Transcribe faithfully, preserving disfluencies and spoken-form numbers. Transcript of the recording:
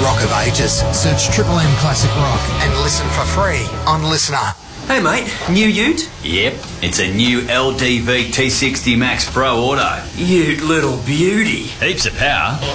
rock of ages. Search Triple M Classic Rock and listen for free on Listener. Hey mate, new ute? Yep, it's a new L D V T sixty Max Pro Auto. Ute little beauty. Heaps of power.